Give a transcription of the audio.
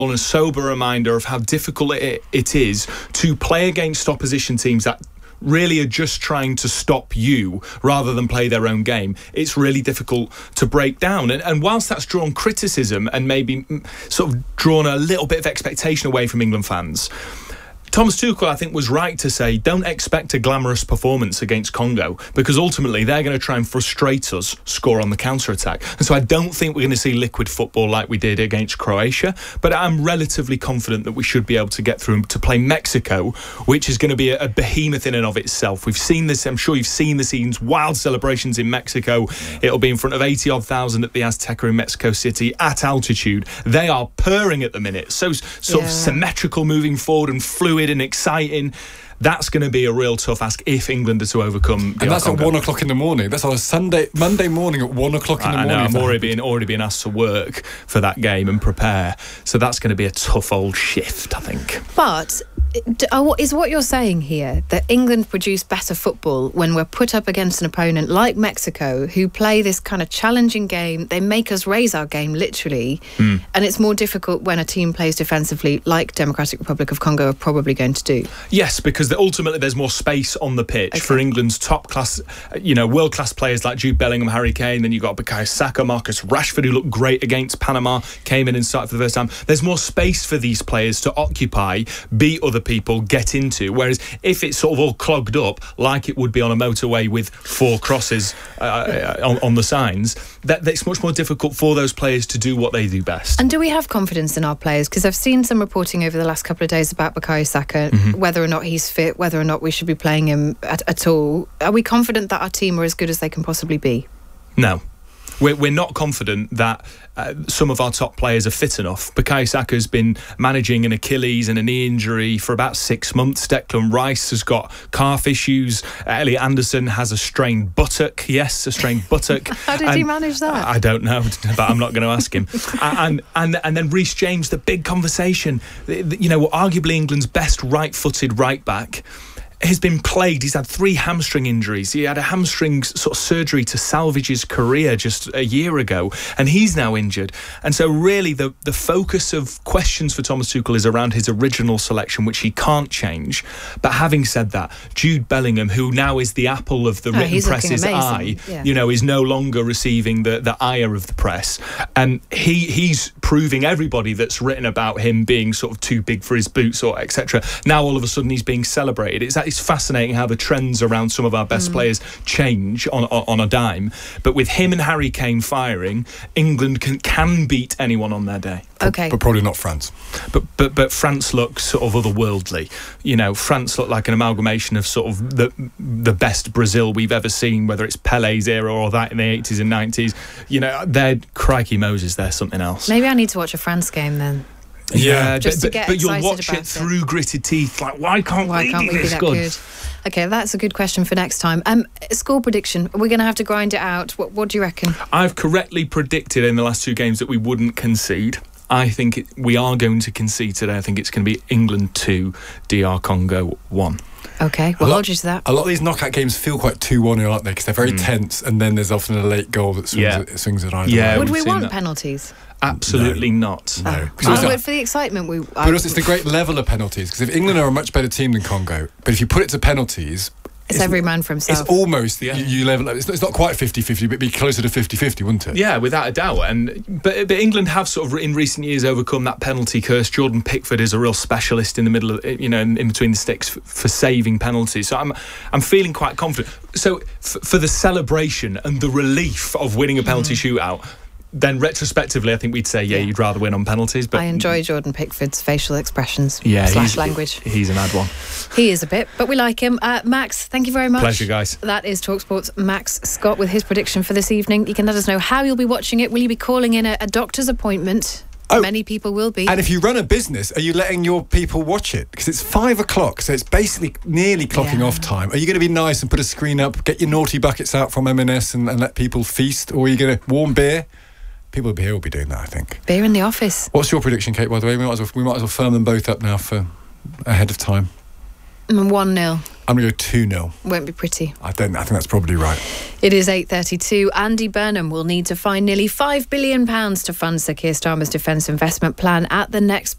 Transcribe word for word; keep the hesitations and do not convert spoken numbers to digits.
and a sober reminder of how difficult it, it is to play against opposition teams that really are just trying to stop you rather than play their own game. It's really difficult to break down. And, and whilst that's drawn criticism and maybe sort of drawn a little bit of expectation away from England fans, Thomas Tuchel, I think, was right to say don't expect a glamorous performance against Congo, because ultimately they're going to try and frustrate us, score on the counter-attack. And so I don't think we're going to see liquid football like we did against Croatia, but I'm relatively confident that we should be able to get through to play Mexico, which is going to be a, a behemoth in and of itself. We've seen this, I'm sure you've seen the scenes, wild celebrations in Mexico. It'll be in front of eighty odd thousand at the Azteca in Mexico City at altitude. They are purring at the minute, so sort yeah. of symmetrical moving forward and fluid and exciting. That's going to be a real tough ask if England are to overcome. And that's Congo. At one o'clock in the morning. That's on a Sunday, Monday morning at one o'clock in the I morning. know, I'm already being already being asked to work for that game and prepare. So that's going to be a tough old shift, I think. But is what you're saying here that England produce better football when we're put up against an opponent like Mexico, who play this kind of challenging game? They make us raise our game, literally. Mm. And it's more difficult when a team plays defensively, like Democratic Republic of Congo are probably going to do. Yes, because ultimately there's more space on the pitch okay. for England's top class, you know, world class players like Jude Bellingham, Harry Kane. Then you've got Bukayo Saka, Marcus Rashford, who looked great against Panama, came in and started for the first time. There's more space for these players to occupy, beat other people, get into. Whereas if it's sort of all clogged up, like it would be on a motorway with four crosses uh, on, on the signs, that it's much more difficult for those players to do what they do best. And do we have confidence in our players? Because I've seen some reporting over the last couple of days about Bukayo Saka, mm-hmm. whether or not he's fit, whether or not we should be playing him at, at all. Are we confident that our team are as good as they can possibly be? No. We're, we're not confident that uh, some of our top players are fit enough. Bukayo Saka's been managing an Achilles and a knee injury for about six months. Declan Rice has got calf issues. Uh, Elliot Anderson has a strained buttock. Yes, a strained buttock. How did and he manage that? I don't know, but I'm not going to ask him. and, and and then Reece James, the big conversation. You know, arguably England's best right-footed right-back, has been plagued. He's had three hamstring injuries. He had a hamstring sort of surgery to salvage his career just a year ago, and he's now injured. And so really the, the focus of questions for Thomas Tuchel is around his original selection, which he can't change. But having said that, Jude Bellingham, who now is the apple of the oh, written press's eye, yeah. you know, is no longer receiving the, the ire of the press. And he he's proving everybody that's written about him being sort of too big for his boots or et cetera. Now all of a sudden he's being celebrated. It's It's fascinating how the trends around some of our best mm. players change on, on on a dime. But with him and Harry Kane firing, England can can beat anyone on their day. Okay, but probably not France. But but but France looks sort of otherworldly. You know, France look like an amalgamation of sort of the the best Brazil we've ever seen, whether it's Pele's era or that in the eighties and nineties. You know, they're crikey Moses. They're something else. Maybe I need to watch a France game then. Yeah, Just but, to get but you'll watch it, it through gritted teeth. Like, why can't why we can't be we this be that good? good? Okay, that's a good question for next time. Um, score prediction. We're going to have to grind it out. What, what do you reckon? I've correctly predicted in the last two games that we wouldn't concede. I think it, we are going to concede today. I think it's going to be England two, D R Congo one. Okay, we'll hold you to that. A lot of these knockout games feel quite two one, aren't they? Because they're very mm. tense, and then there's often a late goal that swings, yeah. it, swings it either yeah, way. Would we want that. penalties? Absolutely no. not. No. Oh. Oh, but for the excitement, we. But also, it's the great level of penalties. Because if England are a much better team than Congo, but if you put it to penalties, it's, it's every man for himself. It's almost yeah. you, you level. It's not, it's not quite fifty fifty, but it'd be closer to fifty fifty, wouldn't it? Yeah, without a doubt. And but, but England have sort of in recent years overcome that penalty curse. Jordan Pickford is a real specialist in the middle of, you know, in, in between the sticks for, for saving penalties. So I'm I'm feeling quite confident. So f- for the celebration and the relief of winning a penalty mm. shootout, then retrospectively, I think we'd say, yeah, yeah, you'd rather win on penalties. But I enjoy Jordan Pickford's facial expressions yeah, slash he's, language. He's an odd one. He is a bit, but we like him. Uh, Max, thank you very much. Pleasure, guys. That is TalkSport's Max Scott with his prediction for this evening. You can let us know how you'll be watching it. Will you be calling in a, a doctor's appointment? Oh, many people will be. And if you run a business, are you letting your people watch it? Because it's five o'clock, so it's basically nearly clocking yeah. off time. Are you going to be nice and put a screen up, get your naughty buckets out from M and S and, and let people feast? Or are you going to warm beer? People here will be doing that, I think. Beer in the office. What's your prediction, Kate, by the way? We might as well, we might as well firm them both up now for ahead of time. one nil. I'm going to go two nil. Won't be pretty. I don't. I think that's probably right. It is eight thirty-two. Andy Burnham will need to find nearly five billion pounds to fund Sir Keir Starmer's defence investment plan at the next